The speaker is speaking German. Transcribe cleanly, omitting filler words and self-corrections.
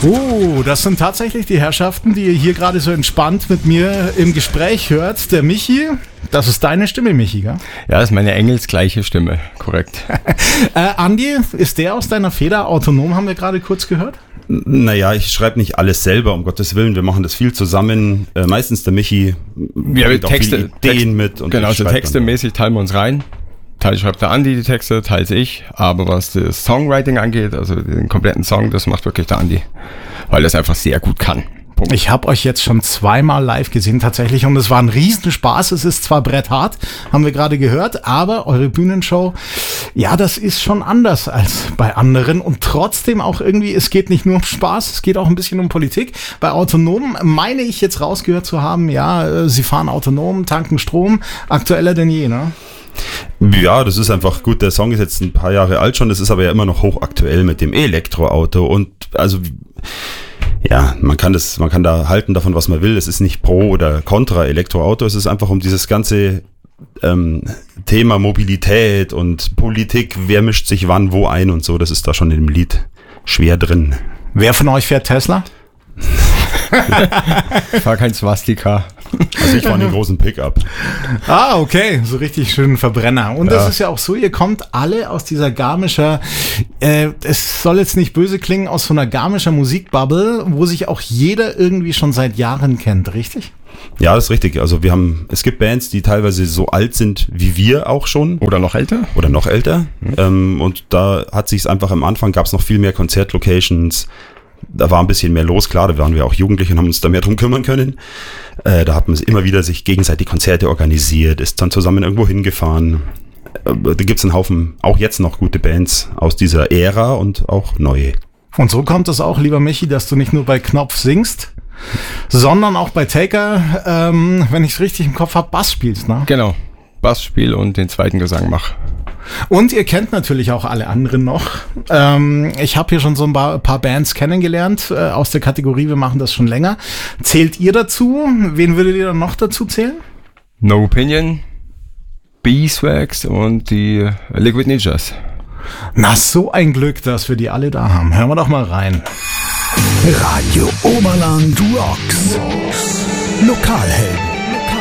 Das sind tatsächlich die Herrschaften, die ihr hier gerade so entspannt mit mir im Gespräch hört. Der Michi, das ist deine Stimme, Michi, gell? Ja, das ist meine engelsgleiche Stimme, korrekt. Andi, ist der aus deiner Feder autonom, haben wir gerade kurz gehört? Naja, ich schreibe nicht alles selber, um Gottes Willen. Wir machen das viel zusammen. Meistens der Michi bringt auch viele Ideen mit. Und genau, so textemäßig teilen wir uns rein. Teils schreibt der Andi die Texte, teils ich. Aber was das Songwriting angeht, also den kompletten Song, das macht wirklich der Andi. Weil er es einfach sehr gut kann. Punkt. Ich habe euch jetzt schon zweimal live gesehen tatsächlich und es war ein Riesenspaß. Es ist zwar bretthart, haben wir gerade gehört, aber eure Bühnenshow, ja, das ist schon anders als bei anderen und trotzdem auch irgendwie, es geht nicht nur um Spaß, es geht auch ein bisschen um Politik. Bei Autonom meine ich jetzt rausgehört zu haben, ja, sie fahren autonom, tanken Strom, aktueller denn je, ne? Ja, das ist einfach gut. Der Song ist jetzt ein paar Jahre alt schon, das ist aber ja immer noch hochaktuell mit dem Elektroauto und also ja, man kann da halten davon, was man will. Es ist nicht pro oder contra Elektroauto, es ist einfach um dieses ganze Thema Mobilität und Politik, wer mischt sich wann wo ein und so, das ist da schon in dem Lied schwer drin. Wer von euch fährt Tesla? Ich fahr kein Swastika. Also ich fahre einen großen Pickup. Ah, okay, so richtig schönen Verbrenner. Und das ist ja auch so, ihr kommt alle aus dieser Garmischer, es soll jetzt nicht böse klingen, aus so einer Garmischer Musikbubble, wo sich auch jeder irgendwie schon seit Jahren kennt, richtig? Ja, das ist richtig. Also es gibt Bands, die teilweise so alt sind wie wir auch schon. Oder noch älter. Und da hat sich's einfach am Anfang, gab es noch viel mehr Konzertlocations. Da war ein bisschen mehr los, klar, da waren wir auch Jugendlich und haben uns da mehr drum kümmern können. Da hat man immer wieder sich gegenseitig Konzerte organisiert, ist dann zusammen irgendwo hingefahren. Da gibt's einen Haufen, auch jetzt noch gute Bands aus dieser Ära und auch neue. Und so kommt es auch, lieber Michi, dass du nicht nur bei Knopf singst, sondern auch bei Taker, wenn ich es richtig im Kopf habe, Bass spielst, ne? Genau, Bass spiel und den zweiten Gesang mach. Und ihr kennt natürlich auch alle anderen noch. Ich habe hier schon so ein paar Bands kennengelernt aus der Kategorie, wir machen das schon länger. Zählt ihr dazu? Wen würdet ihr dann noch dazu zählen? No Opinion, Beeswax und die Liquid Ninjas. Na, so ein Glück, dass wir die alle da haben. Hören wir doch mal rein. Radio Oberland Rocks. Lokalhelden.